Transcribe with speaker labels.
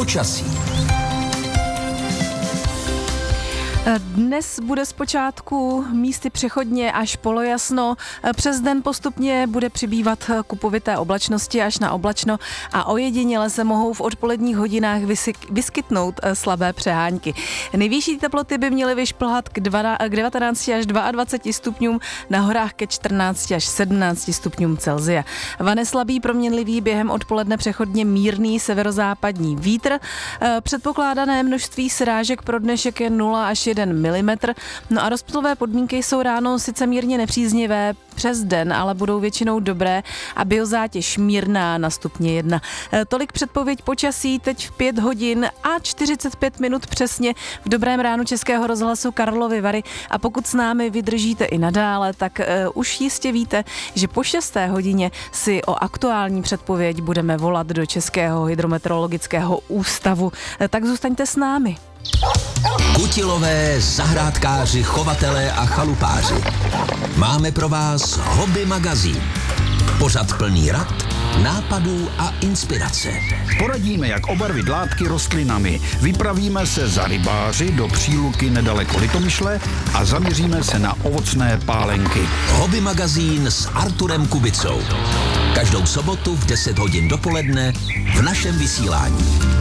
Speaker 1: Počasí.
Speaker 2: Dnes bude zpočátku místy přechodně až polojasno. Přes den postupně bude přibývat kupovité oblačnosti až na oblačno a ojediněle se mohou v odpoledních hodinách vyskytnout slabé přehánky. Nejvyšší teploty by měly vyšplhat k 19 až 22 stupňům, na horách ke 14 až 17 stupňům Celsia. Vane slabý proměnlivý, během odpoledne přechodně mírný severozápadní vítr. Předpokládané množství srážek pro dnešek je 0 až 1 milimetr. No a rozptylové podmínky jsou ráno sice mírně nepříznivé přes den, ale budou většinou dobré a biozátěž mírná na stupně 1. Tolik předpověď počasí teď v 5 hodin a 45 minut přesně v dobrém ránu Českého rozhlasu Karlovy Vary. A pokud s námi vydržíte i nadále, tak už jistě víte, že po 6. hodině si o aktuální předpověď budeme volat do Českého hydrometeorologického ústavu. Tak zůstaňte s námi.
Speaker 1: Kutilové, zahrádkáři, chovatelé a chalupáři. Máme pro vás Hobby magazín. Pořad plný rad, nápadů a inspirace.
Speaker 3: Poradíme, jak obarvit látky rostlinami. Vypravíme se za rybáři do Příluky nedaleko Litomyšle a zaměříme se na ovocné pálenky.
Speaker 1: Hobby magazín s Arturem Kubicou. Každou sobotu v 10 hodin dopoledne v našem vysílání.